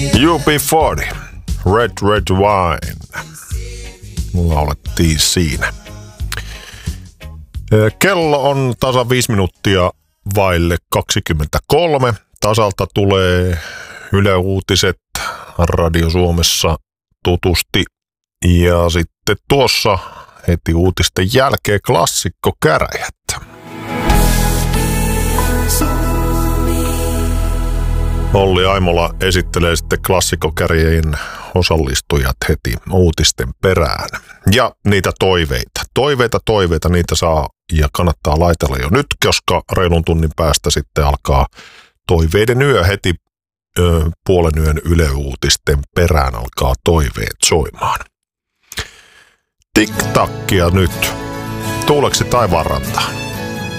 UB40, Red Wine. Laulettiin siinä. Kello on tasa 5 minuuttia vaille 23. Tasalta tulee Yle Uutiset Radio Suomessa tutusti. Ja sitten tuossa heti uutisten jälkeen klassikkokäräjät. Olli Aimola esittelee sitten klassikkokäräjien osallistujat heti uutisten perään. Ja niitä toiveita, niitä saa ja kannattaa laitella jo nyt, koska reilun tunnin päästä sitten alkaa toiveiden yö heti puolen yön Yle Uutisten perään alkaa toiveet soimaan. Tik-takkia nyt. Tuuleksi taivaanrantaan.